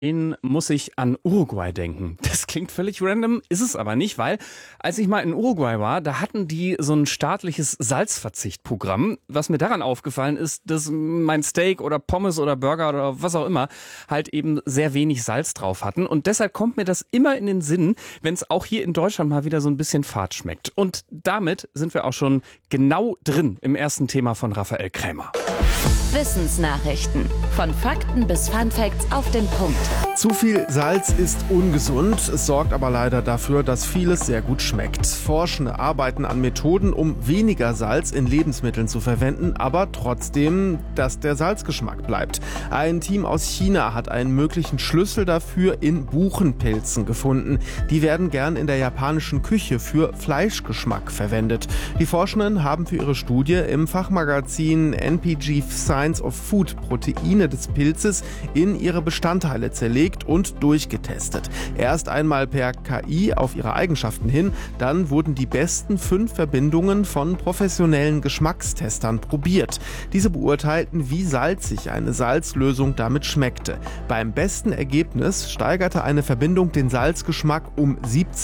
Muss ich an Uruguay denken. Das klingt völlig random, ist es aber nicht, weil als ich mal in Uruguay war, da hatten die so ein staatliches Salzverzichtprogramm. Was mir daran aufgefallen ist, dass mein Steak oder Pommes oder Burger oder was auch immer halt eben sehr wenig Salz drauf hatten. Und deshalb kommt mir das immer in den Sinn, wenn es auch hier in Deutschland mal wieder so ein bisschen fad schmeckt. Und damit sind wir auch schon genau drin im ersten Thema von Raphael Krämer. Wissensnachrichten. Von Fakten bis Funfacts auf den Punkt. Zu viel Salz ist ungesund, es sorgt aber leider dafür, dass vieles sehr gut schmeckt. Forschende arbeiten an Methoden, um weniger Salz in Lebensmitteln zu verwenden, aber trotzdem, dass der Salzgeschmack bleibt. Ein Team aus China hat einen möglichen Schlüssel dafür in Buchenpilzen gefunden. Die werden gern in der japanischen Küche für Fleischgeschmack verwendet. Die Forschenden haben für ihre Studie im Fachmagazin NPG Science of Food Proteine des Pilzes in ihre Bestandteile zerlegt und durchgetestet. Erst einmal per KI auf ihre Eigenschaften hin, dann wurden die besten 5 Verbindungen von professionellen Geschmackstestern probiert. Diese beurteilten, wie salzig eine Salzlösung damit schmeckte. Beim besten Ergebnis steigerte eine Verbindung den Salzgeschmack um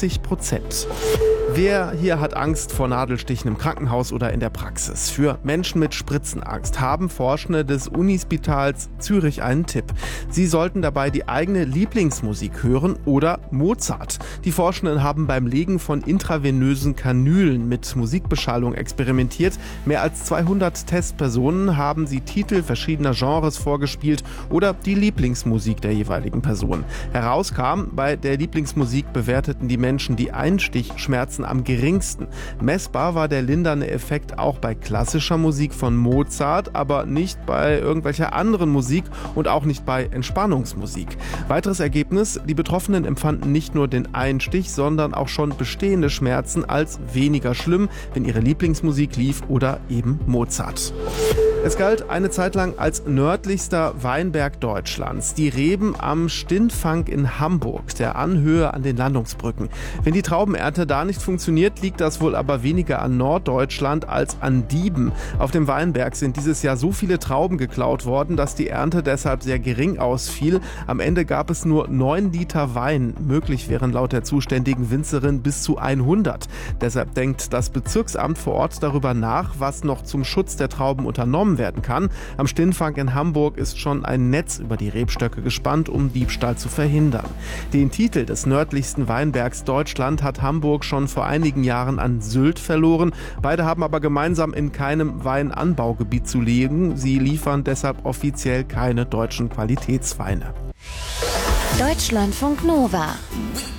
70%. Wer hier hat Angst vor Nadelstichen im Krankenhaus oder in der Praxis? Für Menschen mit Spritzenangst haben Forschende des Unispitals Zürich einen Tipp. Sie sollten dabei die eigene Lieblingsmusik hören oder Mozart. Die Forschenden haben beim Legen von intravenösen Kanülen mit Musikbeschallung experimentiert. Mehr als 200 Testpersonen haben sie Titel verschiedener Genres vorgespielt oder die Lieblingsmusik der jeweiligen Person. Herauskam, bei der Lieblingsmusik bewerteten die Menschen die Einstichschmerzen am geringsten. Messbar war der lindernde Effekt auch bei klassischer Musik von Mozart, aber nicht bei irgendwelcher anderen Musik und auch nicht bei Entspannungsmusik. Weiteres Ergebnis: Die Betroffenen empfanden nicht nur den Einstich, sondern auch schon bestehende Schmerzen als weniger schlimm, wenn ihre Lieblingsmusik lief oder eben Mozart. Es galt eine Zeit lang als nördlichster Weinberg Deutschlands. Die Reben am Stinfang in Hamburg, der Anhöhe an den Landungsbrücken. Wenn die Traubenernte da nicht funktioniert, liegt das wohl aber weniger an Norddeutschland als an Dieben. Auf dem Weinberg sind dieses Jahr so viele Trauben geklaut worden, dass die Ernte deshalb sehr gering ausfiel. Am Ende gab es nur 9 Liter Wein. Möglich wären laut der zuständigen Winzerin bis zu 100. Deshalb denkt das Bezirksamt vor Ort darüber nach, was noch zum Schutz der Trauben unternommen werden kann. Am Stinfang in Hamburg ist schon ein Netz über die Rebstöcke gespannt, um Diebstahl zu verhindern. Den Titel des nördlichsten Weinbergs Deutschland hat Hamburg schon vor einigen Jahren an Sylt verloren. Beide haben aber gemeinsam in keinem Weinanbaugebiet zu liegen. Sie liefern deshalb offiziell keine deutschen Qualitätsweine. Deutschlandfunk Nova.